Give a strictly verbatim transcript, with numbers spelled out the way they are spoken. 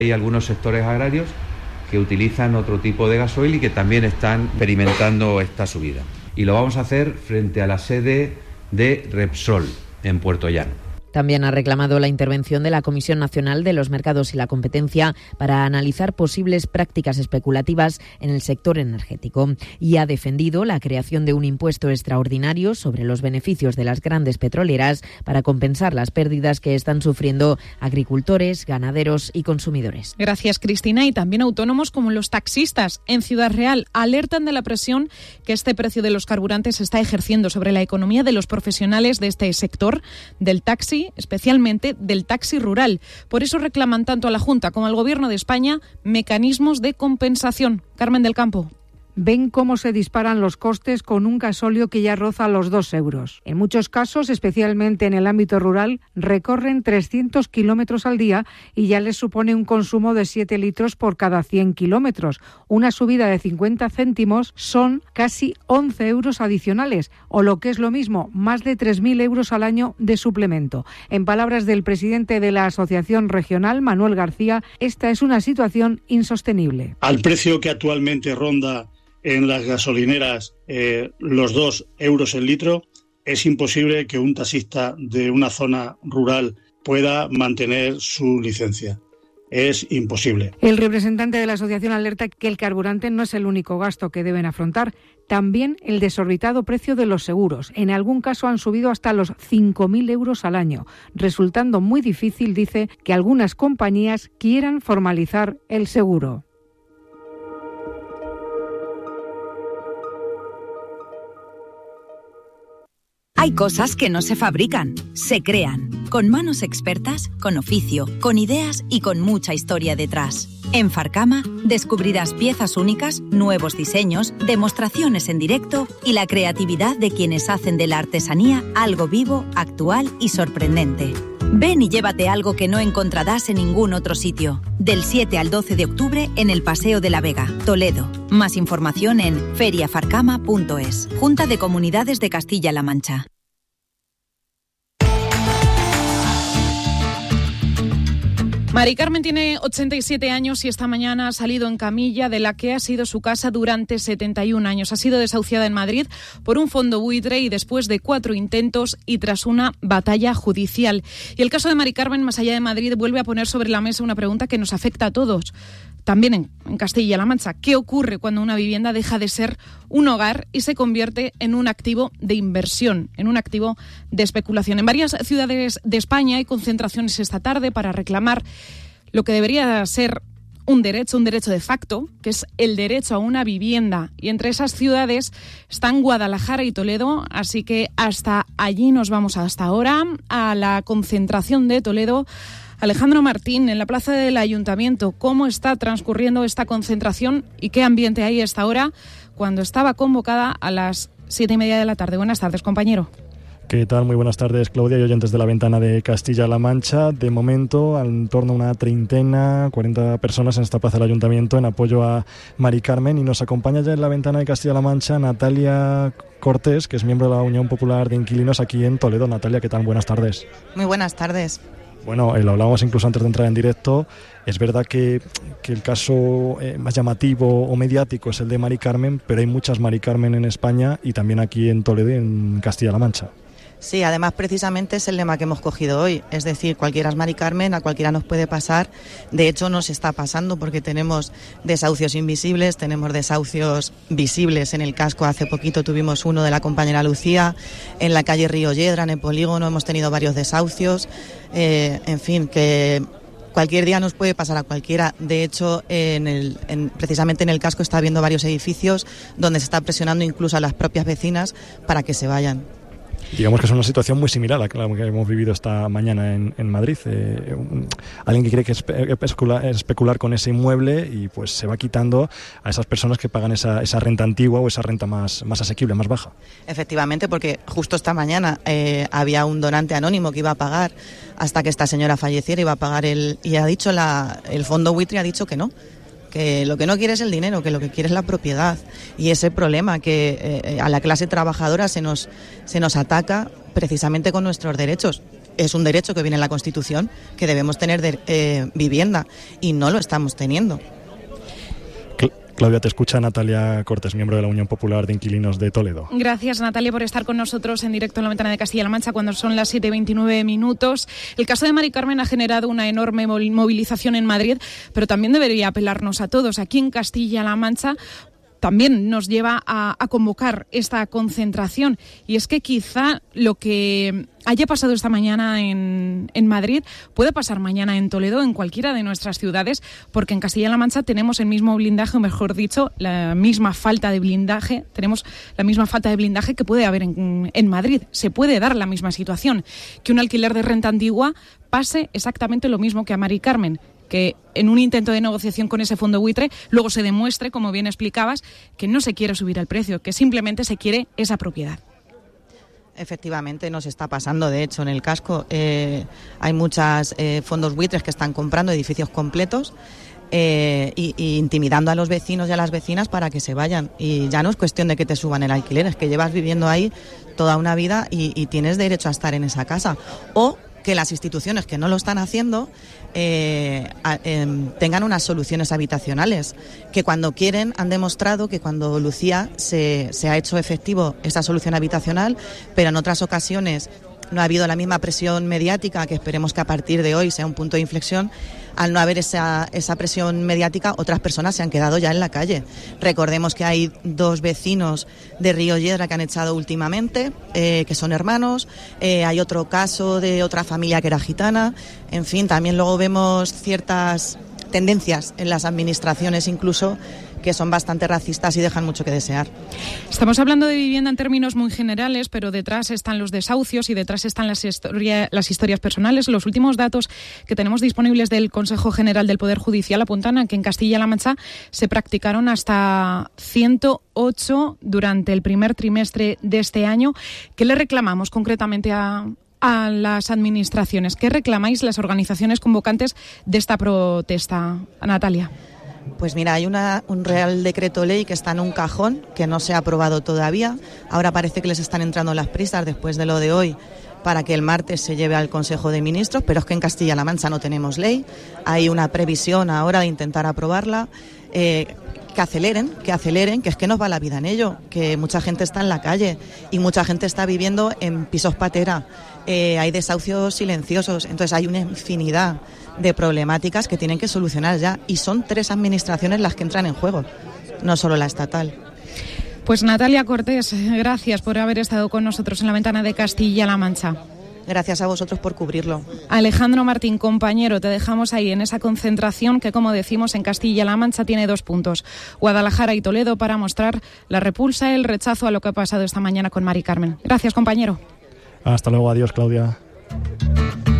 Hay algunos sectores agrarios que utilizan otro tipo de gasoil y que también están experimentando esta subida. Y lo vamos a hacer frente a la sede de Repsol, en Puerto Llano. También ha reclamado la intervención de la Comisión Nacional de los Mercados y la Competencia para analizar posibles prácticas especulativas en el sector energético y ha defendido la creación de un impuesto extraordinario sobre los beneficios de las grandes petroleras para compensar las pérdidas que están sufriendo agricultores, ganaderos y consumidores. Gracias, Cristina. Y también autónomos como los taxistas en Ciudad Real alertan de la presión que este precio de los carburantes está ejerciendo sobre la economía de los profesionales de este sector del taxi, especialmente del taxi rural. Por eso reclaman tanto a la Junta como al Gobierno de España mecanismos de compensación. Carmen del Campo. Ven cómo se disparan los costes con un gasóleo que ya roza los dos euros. En muchos casos, especialmente en el ámbito rural, recorren trescientos kilómetros al día y ya les supone un consumo de siete litros por cada cien kilómetros. Una subida de cincuenta céntimos son casi once euros adicionales, o lo que es lo mismo, más de tres mil euros al año de suplemento. En palabras del presidente de la Asociación Regional, Manuel García, esta es una situación insostenible. Al precio que actualmente ronda en las gasolineras eh, los dos euros el litro, es imposible que un taxista de una zona rural pueda mantener su licencia. Es imposible. El representante de la asociación alerta que el carburante no es el único gasto que deben afrontar, también el desorbitado precio de los seguros. En algún caso han subido hasta los cinco mil euros al año, resultando muy difícil, dice, que algunas compañías quieran formalizar el seguro. Hay cosas que no se fabrican, se crean, con manos expertas, con oficio, con ideas y con mucha historia detrás. En Farcama descubrirás piezas únicas, nuevos diseños, demostraciones en directo y la creatividad de quienes hacen de la artesanía algo vivo, actual y sorprendente. Ven y llévate algo que no encontrarás en ningún otro sitio. Del siete al doce de octubre en el Paseo de la Vega, Toledo. Más información en feria farcama punto es. Junta de Comunidades de Castilla-La Mancha. Mari Carmen tiene ochenta y siete años y esta mañana ha salido en camilla de la que ha sido su casa durante setenta y un años. Ha sido desahuciada en Madrid por un fondo buitre y después de cuatro intentos y tras una batalla judicial. Y el caso de Mari Carmen, más allá de Madrid, vuelve a poner sobre la mesa una pregunta que nos afecta a todos. También en, en Castilla-La Mancha, ¿qué ocurre cuando una vivienda deja de ser un hogar y se convierte en un activo de inversión, en un activo de especulación? En varias ciudades de España hay concentraciones esta tarde para reclamar lo que debería ser un derecho, un derecho de facto, que es el derecho a una vivienda. Y entre esas ciudades están Guadalajara y Toledo, así que hasta allí nos vamos hasta ahora, a la concentración de Toledo. Alejandro Martín, en la plaza del Ayuntamiento, ¿cómo está transcurriendo esta concentración y qué ambiente hay hasta ahora cuando estaba convocada a las siete y media de la tarde? Buenas tardes, compañero. ¿Qué tal? Muy buenas tardes, Claudia y oyentes de La Ventana de Castilla-La Mancha. De momento, en torno a una treintena, cuarenta personas en esta plaza del Ayuntamiento en apoyo a Mari Carmen, y nos acompaña ya en La Ventana de Castilla-La Mancha Natalia Cortés, que es miembro de la Unión Popular de Inquilinos aquí en Toledo. Natalia, ¿qué tal? Buenas tardes. Muy buenas tardes. Bueno, eh, lo hablábamos incluso antes de entrar en directo. Es verdad que, que el caso eh, más llamativo o mediático es el de Mari Carmen, pero hay muchas Mari Carmen en España y también aquí en Toledo y en Castilla-La Mancha. Sí, además precisamente es el lema que hemos cogido hoy, es decir, cualquiera es Mari Carmen, a cualquiera nos puede pasar. De hecho nos está pasando porque tenemos desahucios invisibles, tenemos desahucios visibles. En el casco hace poquito tuvimos uno de la compañera Lucía, en la calle Río Yedra, en el polígono, hemos tenido varios desahucios, eh, en fin, que cualquier día nos puede pasar a cualquiera. De hecho, en el, en, precisamente en el casco está habiendo varios edificios donde se está presionando incluso a las propias vecinas para que se vayan. Digamos que es una situación muy similar a la que hemos vivido esta mañana en, en Madrid. Eh, un, alguien que quiere que espe, especular, especular con ese inmueble y pues se va quitando a esas personas que pagan esa, esa renta antigua o esa renta más, más asequible, más baja. Efectivamente, porque justo esta mañana eh, había un donante anónimo que iba a pagar hasta que esta señora falleciera, iba a pagar el... Y ha dicho la, el fondo buitre ha dicho que no, que lo que no quiere es el dinero, que lo que quiere es la propiedad. Y ese problema que eh, a la clase trabajadora se nos, se nos ataca precisamente con nuestros derechos. es un derecho que viene en la Constitución, que debemos tener de, eh, vivienda, y no lo estamos teniendo. Claudia, te escucha Natalia Cortés, miembro de la Unión Popular de Inquilinos de Toledo. Gracias, Natalia, por estar con nosotros en directo en la ventana de Castilla-La Mancha cuando son las siete y veintinueve minutos. El caso de Mari Carmen ha generado una enorme movilización en Madrid, pero también debería apelarnos a todos. Aquí en Castilla-La Mancha también nos lleva a, a convocar esta concentración. Y es que quizá lo que haya pasado esta mañana en, en Madrid puede pasar mañana en Toledo, en cualquiera de nuestras ciudades, porque en Castilla-La Mancha tenemos el mismo blindaje, o mejor dicho, la misma falta de blindaje, tenemos la misma falta de blindaje que puede haber en, en Madrid. Se puede dar la misma situación, que un alquiler de renta antigua pase exactamente lo mismo que a Mari Carmen, que en un intento de negociación con ese fondo buitre luego se demuestre, como bien explicabas, que no se quiere subir el precio, que simplemente se quiere esa propiedad. Efectivamente, nos está pasando. De hecho, en el casco eh, hay muchos eh, fondos buitres que están comprando edificios completos eh, y, y intimidando a los vecinos y a las vecinas para que se vayan. Y ya no es cuestión de que te suban el alquiler, es que llevas viviendo ahí toda una vida y, y tienes derecho a estar en esa casa. O que las instituciones que no lo están haciendo eh, a, eh, tengan unas soluciones habitacionales, que cuando quieren han demostrado que cuando Lucía se, se ha hecho efectivo esa solución habitacional, pero en otras ocasiones no ha habido la misma presión mediática, que esperemos que a partir de hoy sea un punto de inflexión. Al no haber esa, esa presión mediática, otras personas se han quedado ya en la calle. Recordemos que hay dos vecinos de Río Yedra que han echado últimamente, eh, que son hermanos. Eh, hay otro caso de otra familia que era gitana. En fin, también luego vemos ciertas tendencias en las administraciones incluso que son bastante racistas y dejan mucho que desear. Estamos hablando de vivienda en términos muy generales, pero detrás están los desahucios y detrás están las, historia, las historias personales. Los últimos datos que tenemos disponibles del Consejo General del Poder Judicial apuntan a que en Castilla-La Mancha se practicaron hasta ciento ocho durante el primer trimestre de este año. ¿Qué le reclamamos concretamente a, a las administraciones? ¿Qué reclamáis las organizaciones convocantes de esta protesta, Natalia? Pues mira, hay una, un Real Decreto Ley que está en un cajón, que no se ha aprobado todavía. Ahora parece que les están entrando las prisas después de lo de hoy para que el martes se lleve al Consejo de Ministros, pero es que en Castilla-La Mancha no tenemos ley. Hay una previsión ahora de intentar aprobarla. Eh, que aceleren, que aceleren, que es que nos va la vida en ello, que mucha gente está en la calle y mucha gente está viviendo en pisos patera. Eh, hay desahucios silenciosos, entonces hay una infinidad de problemáticas que tienen que solucionar ya, y son tres administraciones las que entran en juego, no solo la estatal. Pues Natalia Cortés, gracias por haber estado con nosotros en la ventana de Castilla-La Mancha. Gracias a vosotros por cubrirlo. Alejandro Martín, compañero, te dejamos ahí en esa concentración que, como decimos, en Castilla-La Mancha tiene dos puntos, Guadalajara y Toledo, para mostrar la repulsa, el rechazo a lo que ha pasado esta mañana con Mari Carmen. Gracias, compañero. Hasta luego, adiós, Claudia.